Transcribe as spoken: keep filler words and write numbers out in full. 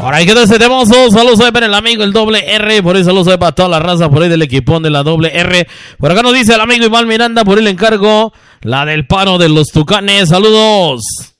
Por ahí quedó ese temoso. Saludos ahí para el amigo el doble R. Por ahí saludos ahí para toda la raza por ahí del equipón de la doble R. Por acá nos dice el amigo Iván Miranda, por ahí le encargo la del pano de los Tucanes. Saludos.